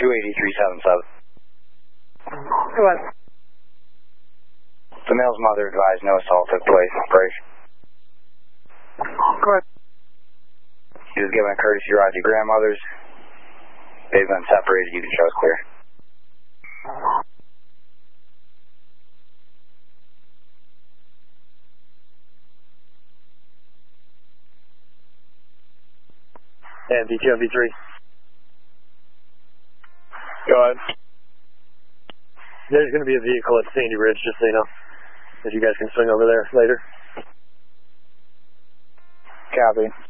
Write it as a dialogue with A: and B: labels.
A: 28377.
B: Go on.
A: The male's mother advised no assault took place. Break.
B: Go ahead.
A: He was given a courtesy ride to grandmother's. They've been separated. You can show us clear.
C: And V2 and V3.
D: Go ahead.
C: There's going to be a vehicle at Sandy Ridge, just so you know. If you guys can swing over there later.
D: Copy.